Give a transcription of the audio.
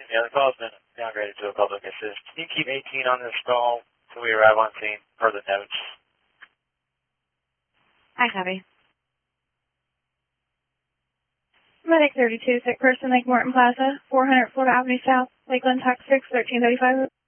Yeah, the call's been downgraded to a public assist. Can you keep 18 on this call until we arrive on scene per the notes? I copy. Medic 32, sick person, Lake Morton Plaza, 400 Florida Avenue South, Lakeland, Texas 1335.